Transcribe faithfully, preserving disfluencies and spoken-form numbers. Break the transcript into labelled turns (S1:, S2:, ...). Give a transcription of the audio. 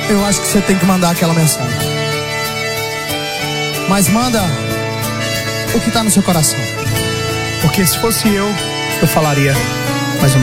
S1: eu acho que você tem que mandar aquela mensagem. Mas manda o que está no seu coração. Porque se fosse eu, eu falaria mais ou menos.